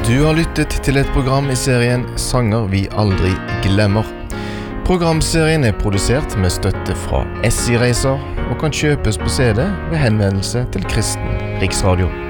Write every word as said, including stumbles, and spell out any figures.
Du har lyttet til et program i serien Sanger vi aldri glemmer. Programserien er produsert med støtte fra S I Reiser og kan kjøpes på C D ved henvendelse til Kristen Riksradio.